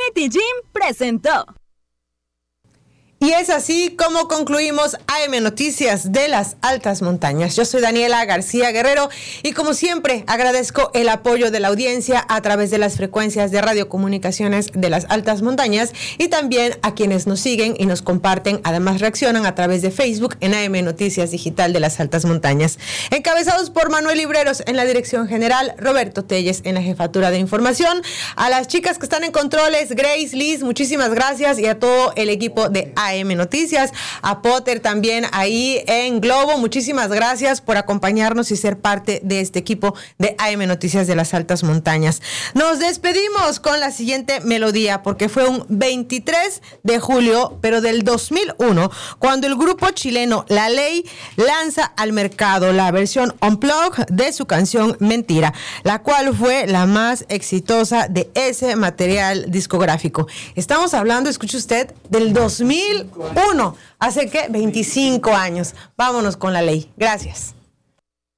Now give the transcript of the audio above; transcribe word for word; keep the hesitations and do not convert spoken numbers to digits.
Mighty Gym presentó. Y es así como concluimos A M Noticias de las Altas Montañas. Yo soy Daniela García Guerrero y como siempre agradezco el apoyo de la audiencia a través de las frecuencias de radiocomunicaciones de las Altas Montañas y también a quienes nos siguen y nos comparten, además reaccionan a través de Facebook en A M Noticias Digital de las Altas Montañas. Encabezados por Manuel Libreros en la dirección general, Roberto Telles en la jefatura de información, a las chicas que están en controles, Grace, Liz, muchísimas gracias y a todo el equipo de A M Noticias, a Potter también ahí en Globo, muchísimas gracias por acompañarnos y ser parte de este equipo de A M Noticias de las Altas Montañas. Nos despedimos con la siguiente melodía porque fue un veintitrés de julio, pero del dos mil uno, cuando el grupo chileno La Ley lanza al mercado la versión Unplugged de su canción Mentira, la cual fue la más exitosa de ese material discográfico. Estamos hablando, escuche usted, del dos mil uno, hace que veinticinco años. Vámonos con La Ley. Gracias.